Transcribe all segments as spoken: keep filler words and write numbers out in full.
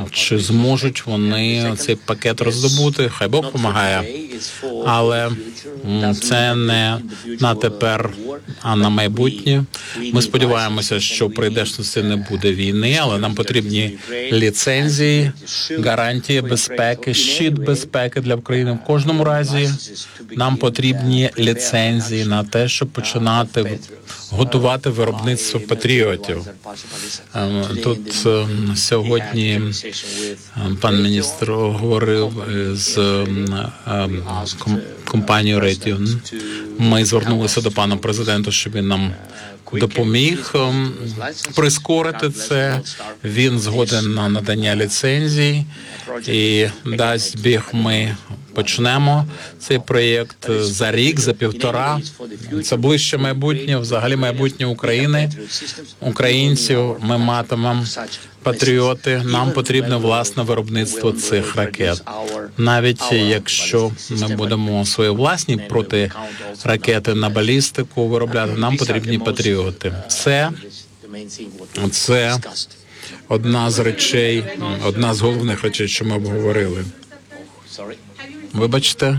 чи зможуть вони цей пакет роздобути. Хай Бог допомагає. Але це не на тепер, а на майбутнє. Ми сподіваємося, що в прийдешності не буде війни, але нам потрібні ліцензії, гарантії безпеки, щит безпеки для України. В кожному разі нам потрібні ліцензії на те, щоб починати готувати виробництво патріотів. Тут сьогодні пан міністр говорив з компанією Raytheon. Ми звернулися до пана президента, щоб він нам допоміг прискорити це. Він згоден на надання ліцензій і дасть біг. Ми почнемо цей проєкт за рік, за півтора. Це ближче майбутнє, взагалі майбутнє України, українців. Ми матимемо патріоти. Нам потрібне власне виробництво цих ракет. Навіть якщо ми будемо свої власні протиракети на балістику виробляти, нам потрібні патріоти. Це, це одна з речей, одна з головних речей, що ми обговорили. Вибачте,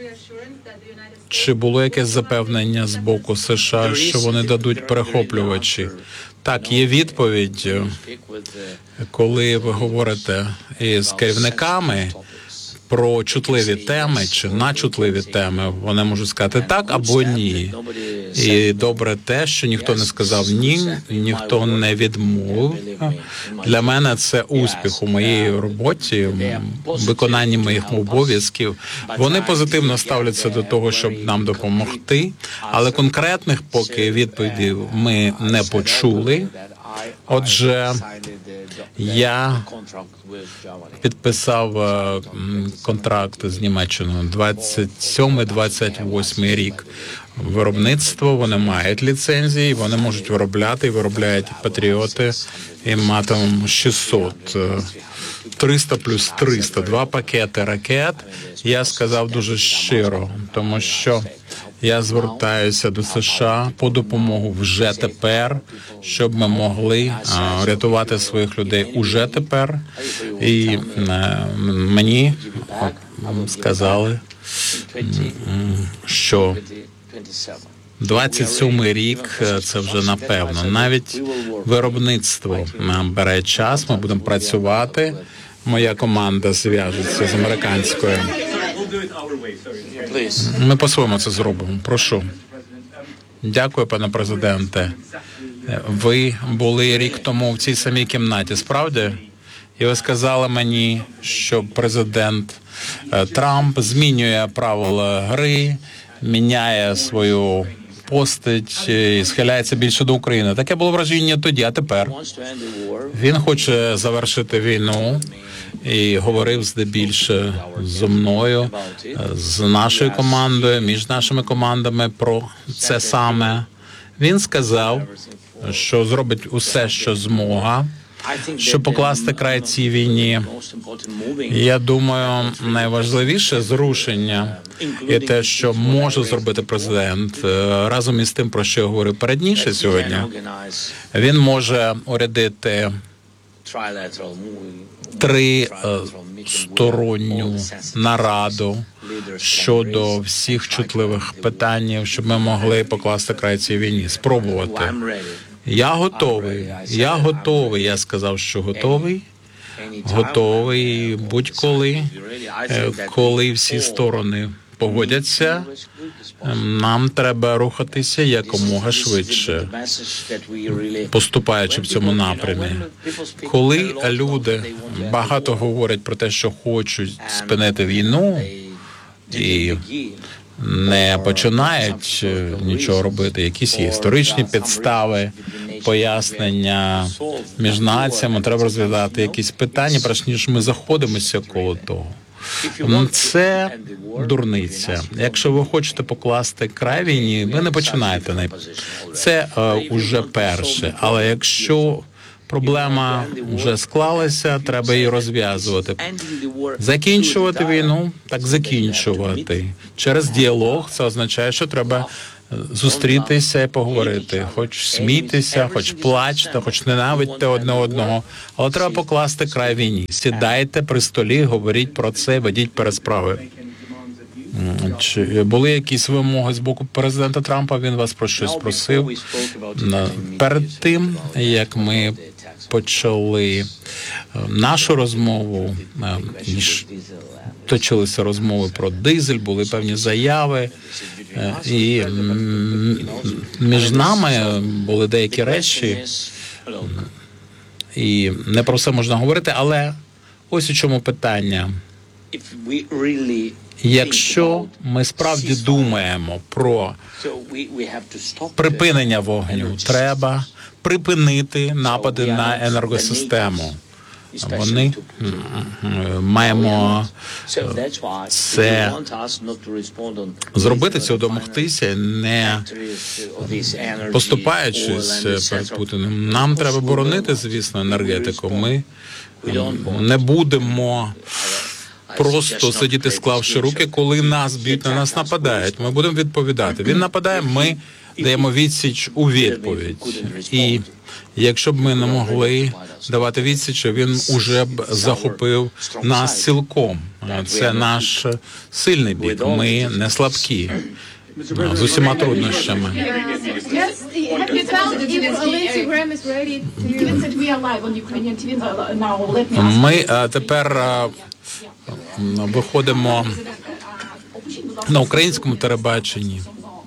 чи було якесь запевнення з боку США, що вони дадуть перехоплювачі? Так, є відповідь, коли ви говорите із керівниками про чутливі теми чи на чутливі теми, вони можуть сказати так або ні. І добре те, що ніхто не сказав ні, ніхто не відмовив. Для мене це успіх у моїй роботі, виконанні моїх обов'язків. Вони позитивно ставляться до того, щоб нам допомогти, але конкретних поки відповідей ми не почули. Отже, я підписав контракт з Німеччиною двадцять сьомий - двадцять восьмий рік. Виробництво, вони мають ліцензії, вони можуть виробляти і виробляють патріоти. І матимемо шістсот, триста плюс триста, два пакети ракет. Я сказав дуже щиро, тому що я звертаюся до США по допомогу вже тепер, щоб ми могли а, рятувати своїх людей уже тепер. І а, мені сказали, що двадцять сьомий рік – це вже напевно. Навіть виробництво бере час, ми будемо працювати. Моя команда зв'яжеться з американською. Ми по-своєму це зробимо. Прошу. Дякую, пане президенте. Ви були рік тому в цій самій кімнаті, справді? І ви сказали мені, що президент Трамп змінює правила гри, міняє свою постать і схиляється більше до України. Таке було враження тоді, а тепер? Він хоче завершити війну і говорив здебільше зі мною, з нашою командою, між нашими командами про це саме. Він сказав, що зробить усе, що змога, щоб покласти край цій війні. Я думаю, найважливіше зрушення і те, що може зробити президент, разом із тим, про що я говорив передніше сьогодні, він може урядити тристоронню нараду щодо всіх чутливих питань, щоб ми могли покласти край цій війні, спробувати. Я готовий, я готовий, я сказав, що готовий, готовий будь-коли, коли всі сторони погодяться, нам треба рухатися якомога швидше, поступаючи в цьому напрямі. Коли люди багато говорять про те, що хочуть спинити війну і не починають нічого робити, якісь є історичні підстави, пояснення між націями, треба розглядати якісь питання, перш ніж ми заходимося коло того. Це дурниця. Якщо ви хочете покласти край війні, ви не починаєте. Це е, уже перше. Але якщо проблема вже склалася, треба її розв'язувати. Закінчувати війну, так закінчувати. Через діалог це означає, що треба зустрітися і поговорити. Хоч смійтеся, хоч плачте, хоч ненавидьте одне одного, але треба покласти край війні. Сідайте при столі, говоріть про це, ведіть пересправи. Чи були якісь вимоги з боку президента Трампа? Він вас про щось просив? Перед тим, як ми почали нашу розмову, точилися розмови про дизель, були певні заяви, і між нами були деякі речі, і не про все можна говорити, але ось у чому питання. Якщо ми справді думаємо про припинення вогню, треба припинити напади на енергосистему. Вони маємо це зробити, цього домогтися, не поступаючись перед Путіним. Нам треба боронити, звісно, енергетику. Ми не будемо просто сидіти, склавши руки, коли нас б'ють, на нас нападають. Ми будемо відповідати. Він нападає, ми даємо відсіч у відповідь. І якщо б ми не могли давати відсіч, він уже б захопив нас цілком. Це наш сильний бік. Ми не слабкі. З усіма труднощами. Ми тепер виходимо на українському телебаченні.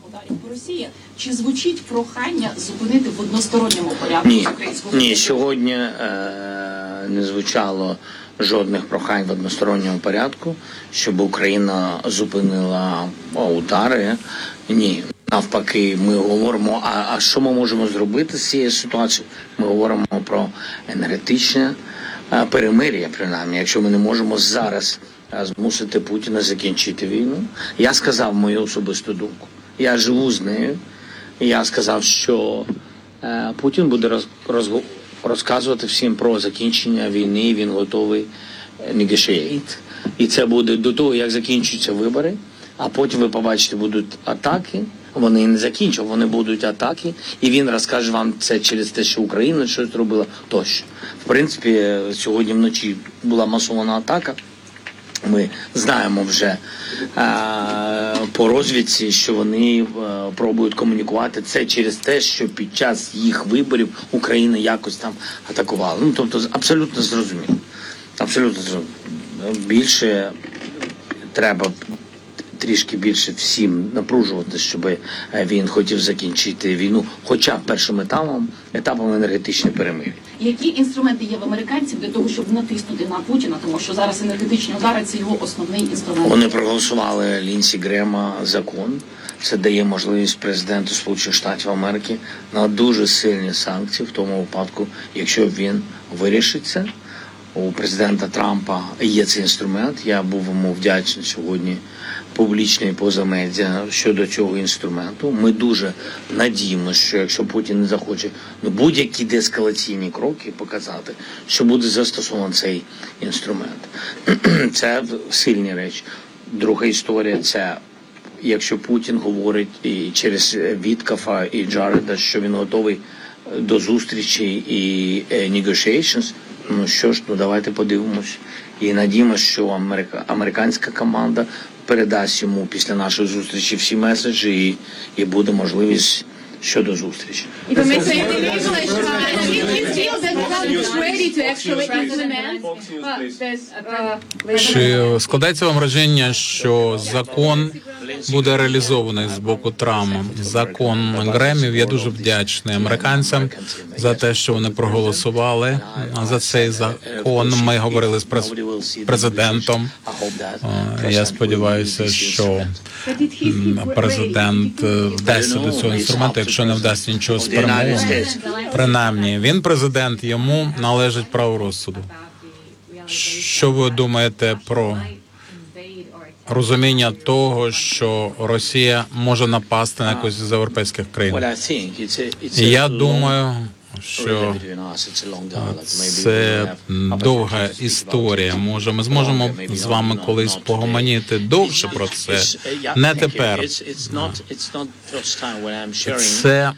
Чи звучить прохання зупинити в односторонньому порядку? Ні, ні, сьогодні е, не звучало жодних прохань в односторонньому порядку, щоб Україна зупинила удари. Ні, навпаки, ми говоримо, а, а що ми можемо зробити з цією ситуацією? Ми говоримо про енергетичне е, перемир'я, принаймні, якщо ми не можемо зараз змусити Путіна закінчити війну. Я сказав мою особисту думку. Я живу з нею. Я сказав, що е, Путін буде роз, роз, розказувати всім про закінчення війни, він готовий negotiate. І це буде до того, як закінчуються вибори, а потім ви побачите, будуть атаки, вони не закінчать, вони будуть атаки, і він розкаже вам це через те, що Україна щось зробила тощо. В принципі, сьогодні вночі була масована атака. Ми знаємо вже е, по розвідці, що вони е, пробують комунікувати це через те, що під час їх виборів Україна якось там атакувала. Ну, тобто, абсолютно зрозуміло. Абсолютно зрозуміло. Більше треба трішки більше всім напружувати, щоб він хотів закінчити війну, хоча б першим етапом, етапом енергетичної перемир'я. Які інструменти є в американців для того, щоб натиснути на Путіна, тому що зараз енергетичні удари – це його основний інструмент? Вони проголосували Лінсі Грема закон. Це дає можливість президенту Сполучених Штатів Америки на дуже сильні санкції в тому випадку, якщо він вирішить це. У президента Трампа є цей інструмент. Я був йому вдячний сьогодні публічно і поза медіа щодо цього інструменту. Ми дуже надіємося, що якщо Путін не захоче будь-які деескалаційні кроки показати, що буде застосований цей інструмент. Це сильні речі. Друга історія – це якщо Путін говорить і через Віткафа і Джареда, що він готовий до зустрічі і negotiations, ну що ж, ну давайте подивимось. І надіємося, що америка, американська команда передасть йому після нашої зустрічі всі меседжі і, і буде можливість щодо зустрічі. Чи складається вам враження, що закон буде реалізований з боку Трампа? Закон Гремів. Я дуже вдячний американцям за те, що вони проголосували за цей закон. Ми говорили з президентом. Я сподіваюся, що президент вдасться до цього інструменту, якщо не вдасться нічого з перемогою. Принаймні, він президент, йому належить право розсуду. Що ви думаєте про розуміння того, що Росія може напасти на якусь з європейських країн? Я думаю, що це довга історія. Може, ми зможемо з вами колись погомоніти довше про це. Не тепер. Це,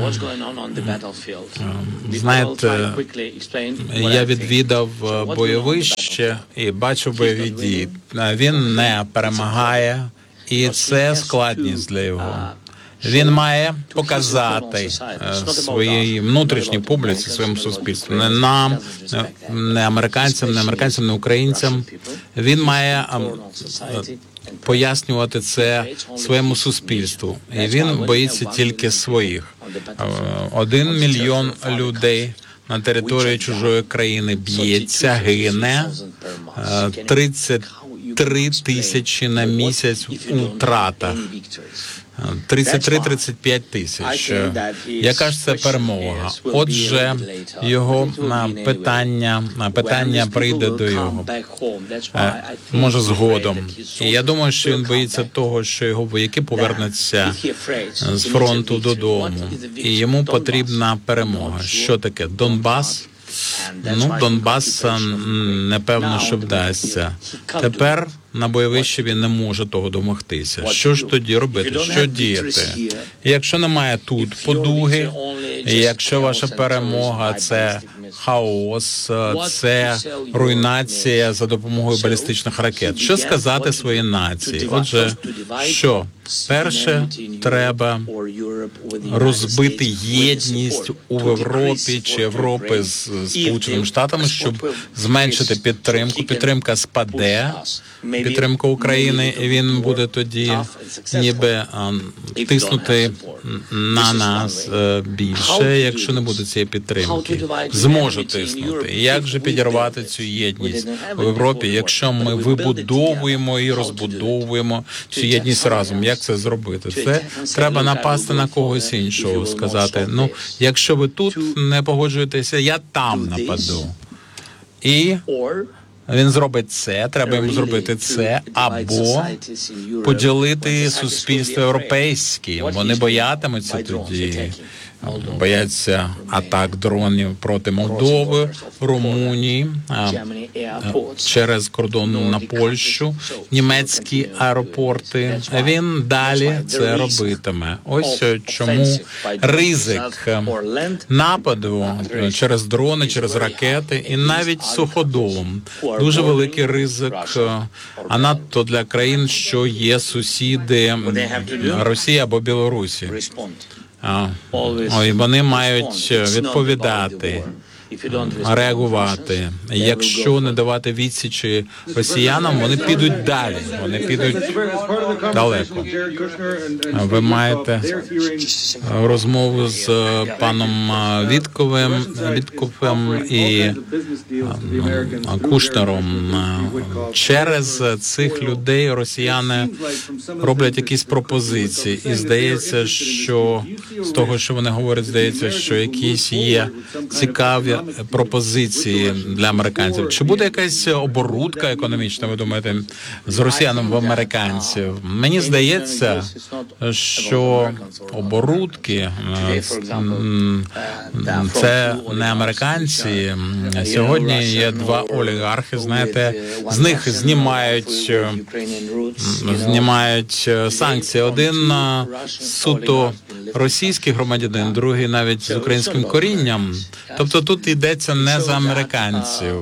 знаєте, я відвідав бойовище і бачив бойові дії. Він не перемагає, і це складність для його. Він має показати своїй внутрішній публіці, своєму суспільству, не нам, не американцям, не американцям, не українцям. Він має пояснювати це своєму суспільству. І він боїться тільки своїх. Один мільйон людей на території чужої країни б'ється, гине, тридцять три тисячі на місяць у втратах. тридцять три - тридцять п'ять тисяч. Яка ж це перемога? Отже, його питання, питання прийде до його. Може, згодом. І я думаю, що він боїться того, що його вояки повернуться з фронту додому. І йому потрібна перемога. Що таке? Донбас? Ну, Донбас, непевно, що вдасться. Тепер на бойовищі він не може того домогтися. Що ж тоді робити? Що діяти? І якщо немає тут подуги, і якщо ваша перемога – це хаос, це руйнація за допомогою балістичних ракет. Що сказати своїй нації? Отже, що? Перше, треба розбити єдність у Європі чи Європи з Сполученими Штатами, щоб зменшити підтримку. Підтримка спаде, підтримка України, і він буде тоді ніби тиснути на нас більше, якщо не буде цієї підтримки. Зможе тиснути. І як же підірвати цю єдність у Європі, якщо ми вибудовуємо і розбудовуємо цю єдність разом? Як це зробити? Це треба напасти на когось іншого, сказати, ну, якщо ви тут не погоджуєтеся, я там нападу. І він зробить це, треба йому зробити це, або поділити суспільство європейське. Вони боятимуться тоді. Бояться атак дронів проти Молдови, Румунії, через кордон на Польщу, німецькі аеропорти. Він далі це робитиме. Ось чому ризик нападу через дрони, через ракети і навіть суходолом. Дуже великий ризик, а надто для країн, що є сусіди Росії або Білорусі. Ой, вони мають відповідати, реагувати. Якщо не давати відсічі росіянам, вони підуть далі, вони підуть далеко. Ви маєте розмову з паном Вітковим, Вітковим і Кушнером. Через цих людей росіяни роблять якісь пропозиції. І здається, що з того, що вони говорять, здається, що якісь є цікаві пропозиції для американців. Чи буде якась оборудка економічна, ви думаєте, з росіянами в американців? Мені здається, що оборудки – це не американці. Сьогодні є два олігархи, знаєте, з них знімають, знімають санкції. Один суто російський громадянин, другий навіть з українським корінням. Тобто тут йдеться не за американців.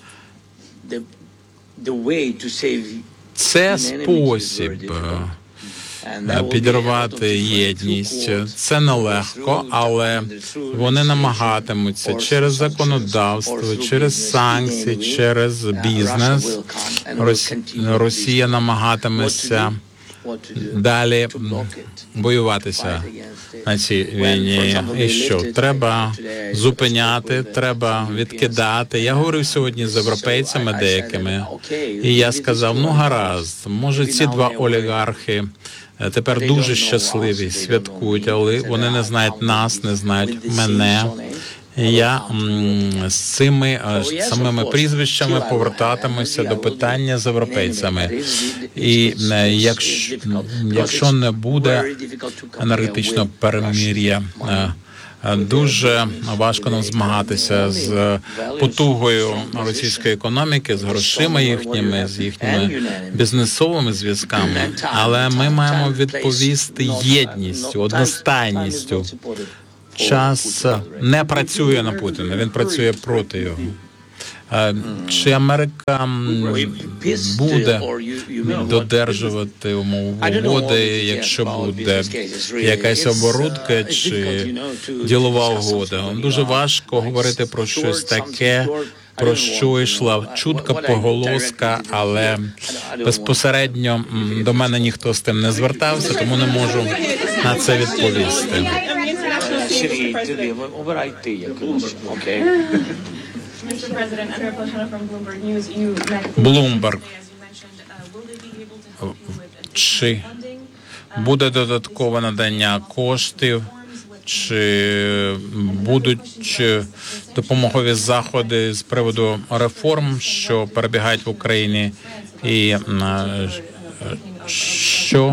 Це спосіб підірвати єдність. Це нелегко, але вони намагатимуться через законодавство, через санкції, через бізнес. Росія намагатиметься далі воюватися на цій війні. І що? Треба зупиняти, треба відкидати. Я говорив сьогодні з європейцями деякими, і я сказав, ну гаразд, може ці два олігархи тепер дуже щасливі, святкують, але вони не знають нас, не знають мене. Я з цими самими прізвищами повертатимуся до питання з європейцями. І якщо, якщо не буде енергетичного перемир'я Дуже важко нам змагатися з потугою російської економіки, з грошима їхніми, з їхніми бізнесовими зв'язками. Але ми маємо відповісти єдністю, одностайністю. Час не працює на Путіна, він працює проти його. Чи Америка буде додержувати умови угоди, якщо буде якась оборудка чи ділова угода? Дуже важко говорити про щось таке, про що йшла чутка поголоска, але безпосередньо до мене ніхто з тим не звертався, тому не можу на це відповісти. Mister President, Andrea Plashana from Bloomberg News. You met Bloomberg. as you mentioned. Uh, will they be able to help you with Чи funding? буде додаткове надання коштів, чи будуть допомогові заходи з приводу реформ, що перебігають в Україні, і е, що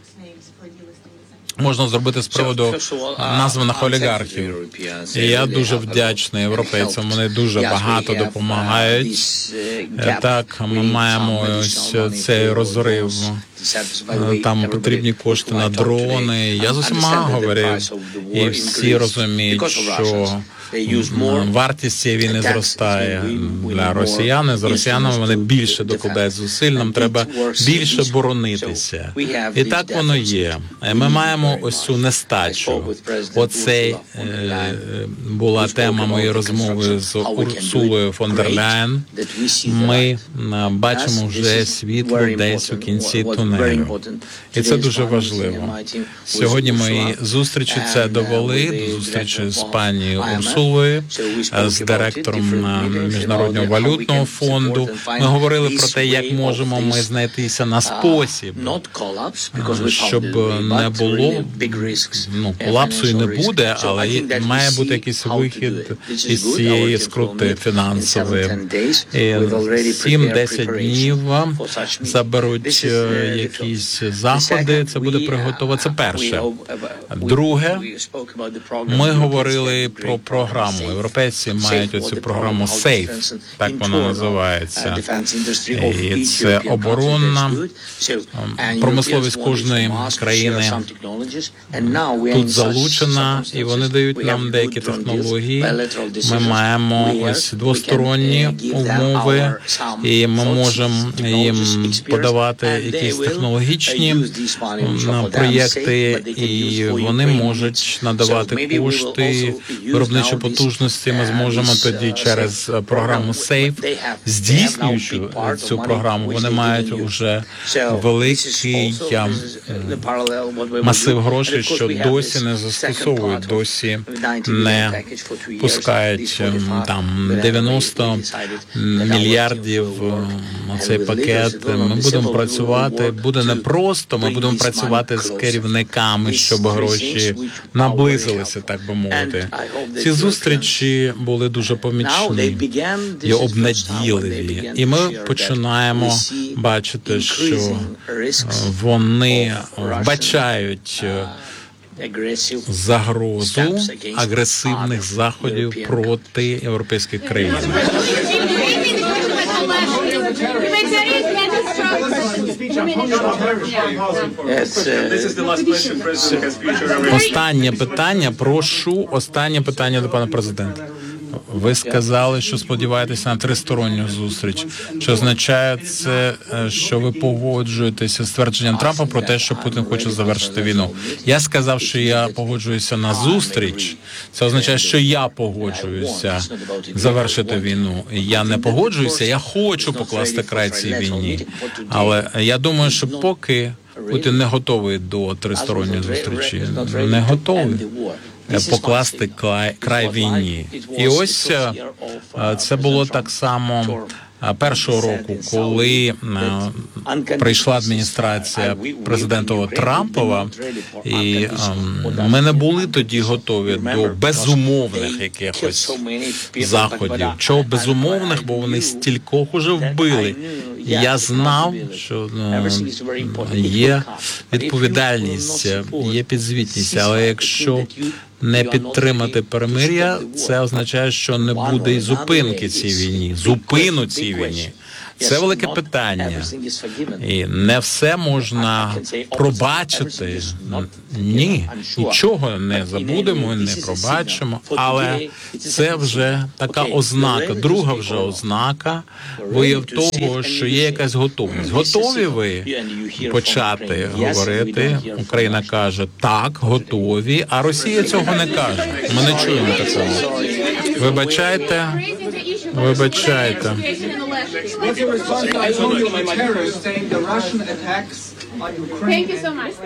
можна зробити з приводу названих олігархів. І я дуже вдячний європейцям, вони дуже багато допомагають. Так, ми маємо ось цей розрив. Там потрібні кошти на дрони. Я з усіма говорив, і всі розуміють, що вартість цієї війни зростає для росіян. З росіянами вони більше докладають зусиль, нам треба більше боронитися. І так воно є. Ми маємо ось цю нестачу. Оце е, була тема моєї розмови з Урсулою фон дер Ляєн. Ми бачимо вже світло десь у кінці тунелю. І це дуже важливо. Сьогодні мої зустрічі це довели, до зустрічі з пані Урсулою, з директором Міжнародного валютного фонду. Ми говорили про те, як можемо ми знайтися на спосіб, щоб не було, ну, колапсу і не буде, але має бути якийсь вихід із цієї скрути фінансової. сім-десять днів заберуть якісь заходи, це буде приготовано. Це перше. Друге, ми говорили про програму. Європейці мають оцю програму SAFE, так вона називається. І це оборонна промисловість кожної країни тут залучена, і вони дають нам деякі технології. Ми маємо ось двосторонні умови, і ми можемо їм подавати якісь технологічні проєкти, і вони можуть надавати кошти, виробничі потужності. Ми зможемо тоді через програму SAFE, здійснюючи цю програму, вони мають вже великий масив грошей, що досі не застосовують, досі не пускають там дев'яносто мільярдів на цей пакет. Ми будемо працювати, буде непросто, ми будемо працювати з керівниками, щоб гроші наблизилися, так би мовити. Ці зустрічі були дуже помічні і обнадійливі. І ми починаємо бачити, що вони вбачають загрозу агресивних заходів проти європейських країн. Останнє питання, прошу, останнє питання до пана президента. Ви сказали, що сподіваєтеся на тристоронню зустріч. Чи означає це, що ви погоджуєтеся з твердженням Трампа про те, що Путін хоче завершити війну? Я сказав, що я погоджуюся на зустріч. Це означає, що я погоджуюся завершити війну. Я не погоджуюся, я хочу покласти край цій війні. Але я думаю, що поки Путін не готовий до тристоронньої зустрічі, не готовий покласти край, край війні. І ось це було так само першого року, коли прийшла адміністрація президента Трампова, і ми не були тоді готові до безумовних якихось заходів. Чого безумовних, бо вони стількох уже вбили. Я знав, що є відповідальність, є підзвітність, але якщо не підтримати перемир'я, це означає, що не буде й зупинки цій війні, зупину цій війні. Це велике питання. І не все можна пробачити. Ні, нічого не забудемо, не пробачимо, але це вже така ознака, друга вже ознака, вияв того, що є якась готовність. Готові ви почати говорити? Україна каже, так, готові, а Росія цього не каже. Ми не чуємо такого. Вибачайте, вибачайте. Thank you so much.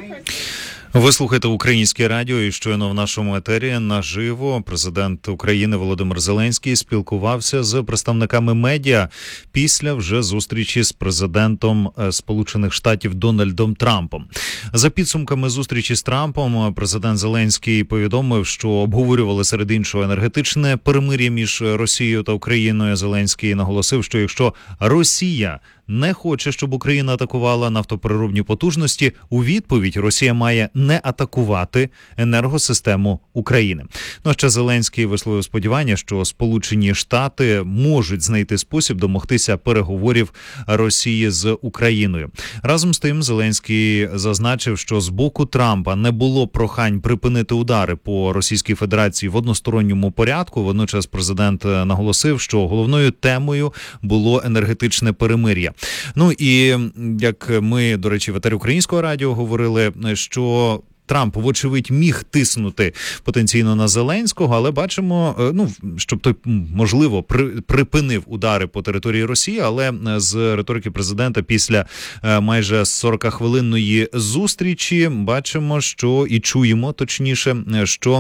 Ви слухаєте Українське радіо, і щойно в нашому етері наживо президент України Володимир Зеленський спілкувався з представниками медіа після вже зустрічі з президентом Сполучених Штатів Дональдом Трампом. За підсумками зустрічі з Трампом, президент Зеленський повідомив, що обговорювали серед іншого енергетичне перемир'я між Росією та Україною. Зеленський наголосив, що якщо Росія не хоче, щоб Україна атакувала нафтопереробні потужності, у відповідь Росія має не атакувати енергосистему України. Ну, а ще Зеленський висловив сподівання, що Сполучені Штати можуть знайти спосіб домогтися переговорів Росії з Україною. Разом з тим, Зеленський зазначив, що з боку Трампа не було прохань припинити удари по Російській Федерації в односторонньому порядку. Водночас президент наголосив, що головною темою було енергетичне перемир'я. Ну і як ми, до речі, в етері Українського радіо говорили, що Трамп, вочевидь, міг тиснути потенційно на Зеленського, але бачимо, ну, щоб той, можливо, при, припинив удари по території Росії, але з риторики президента після майже сорокахвилинної зустрічі бачимо, що і чуємо, точніше, що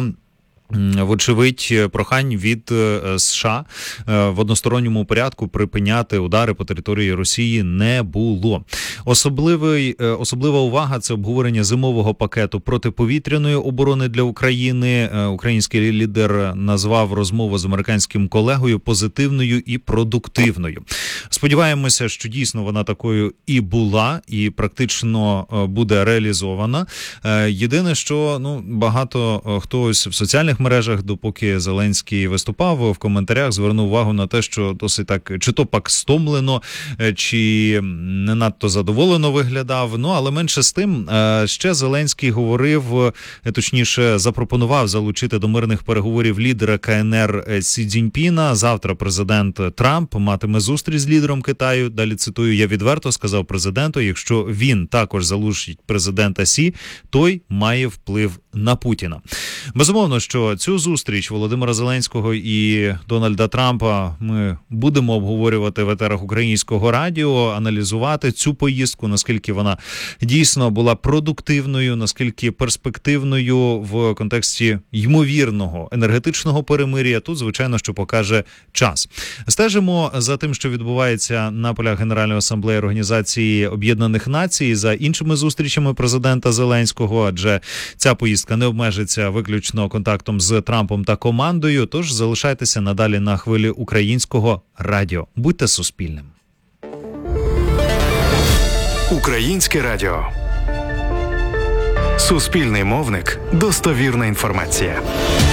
вочевидь, прохань від США в односторонньому порядку припиняти удари по території Росії не було. Особливий, особлива увага – це обговорення зимового пакету протиповітряної оборони для України. Український лідер назвав розмову з американським колегою позитивною і продуктивною. Сподіваємося, що дійсно вона такою і була, і практично буде реалізована. Єдине, що ну багато хтось в соціальних мережах, допоки Зеленський виступав, в коментарях звернув увагу на те, що досить так, чи то пак стомлено, чи не надто задоволено виглядав. Ну, але менше з тим, ще Зеленський говорив, точніше, запропонував залучити до мирних переговорів лідера ка ен ер Сі Цзіньпіна. Завтра президент Трамп матиме зустріч з лідером Китаю. Далі цитую, я відверто сказав президенту, якщо він також залучить президента Сі, той має вплив на Путіна. Безумовно, що цю зустріч Володимира Зеленського і Дональда Трампа ми будемо обговорювати в етерах Українського радіо, аналізувати цю поїздку, наскільки вона дійсно була продуктивною, наскільки перспективною в контексті ймовірного енергетичного перемир'я. Тут, звичайно, що покаже час. Стежимо за тим, що відбувається на полях Генеральної асамблеї Організації Об'єднаних Націй, за іншими зустрічами президента Зеленського, адже ця поїздка не обмежиться виключно контактом з Трампом та командою, тож залишайтеся надалі на хвилі Українського радіо. Будьте суспільним. Українське радіо. Суспільний мовник. Достовірна інформація.